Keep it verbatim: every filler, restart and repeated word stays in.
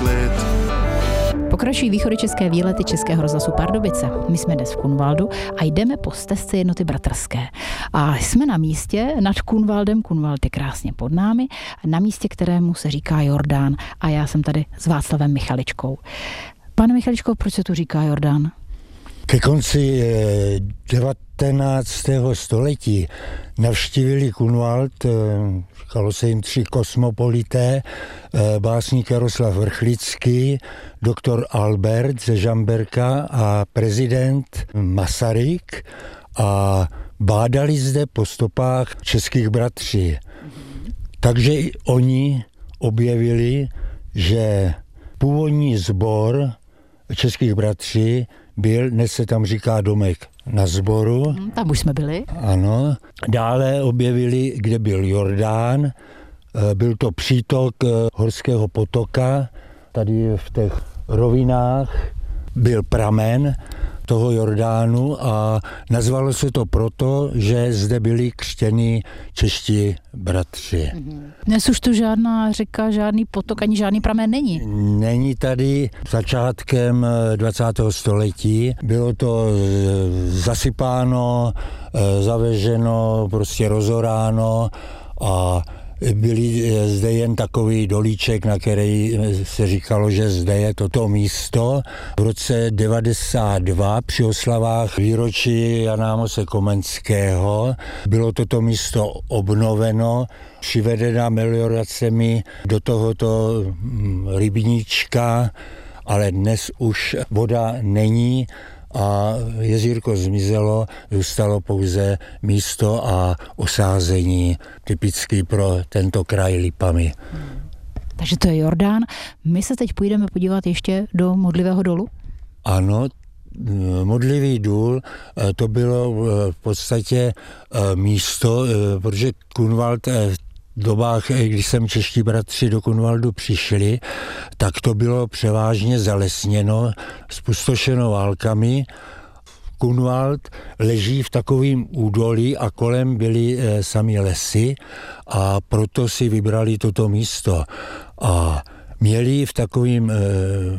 klid. Pokračují východočeské výlety Českého rozhlasu Pardubice. My jsme dnes v Kunvaldu a jdeme po stezce Jednoty bratrské. A jsme na místě nad Kunvaldem, Kunvald je krásně pod námi, na místě, kterému se říká Jordán. A já jsem tady s Václavem Michaličkou. Pane Michaličko, proč se tu říká Jordán? Ke konci devatenáctého století navštívili Kunvald, říkalo se jim tři kosmopolité, básník Jaroslav Vrchlický, doktor Albert ze Žamberka a prezident Masaryk a bádali zde po stopách českých bratří. Takže i oni objevili, že původní sbor českých bratří byl, dnes se tam říká domek na sboru. Tam už jsme byli. Ano. Dále objevili, kde byl Jordán. Byl to přítok horského potoka. Tady v těch rovinách byl pramen toho Jordánu a nazvalo se to proto, že zde byli křtěni čeští bratři. Dnes už tu žádná řeka, žádný potok, ani žádný pramen není. Není tady. Začátkem dvacátého století bylo to zasypáno, zaveženo, prostě rozoráno a byly zde jen takový dolíček, na který se říkalo, že zde je toto místo. V roce devadesát dva při oslavách výročí Jana Amose Komenského bylo toto místo obnoveno, přivedena melioracemi do tohoto rybníčka, ale dnes už voda není a jezírko zmizelo, zůstalo pouze místo a osázení typický pro tento kraj lipami. Takže to je Jordán. My se teď půjdeme podívat ještě do Modlivého dolu? Ano, Modlivý důl, to bylo v podstatě místo, protože Kunvald v dobách, když jsem čeští bratři do Kunvaldu přišli, tak to bylo převážně zalesněno, spustošeno válkami. Kunvald leží v takovém údolí a kolem byly e, sami lesy a proto si vybrali toto místo. A měli v takovém e,